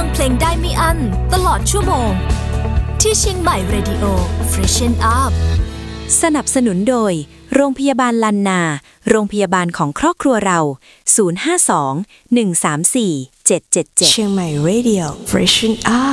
งเพลงได้ไม่อั้นตลอดชั่วโมงที่เชียงใหม่ Radio Freshen Up สนับสนุนโดยโรงพยาบาลลันนาโรงพยาบาลของครอบครัวเรา052 134 777 เชียงใหม่ Radio Freshen Up